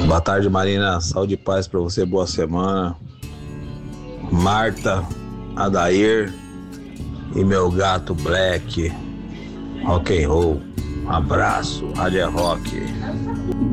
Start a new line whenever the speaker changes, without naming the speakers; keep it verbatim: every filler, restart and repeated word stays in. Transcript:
Boa tarde, Marina. Saúde e paz pra você, boa semana. Marta, Adair e meu gato Black. Rock and roll. Abraço, Rádio Rock.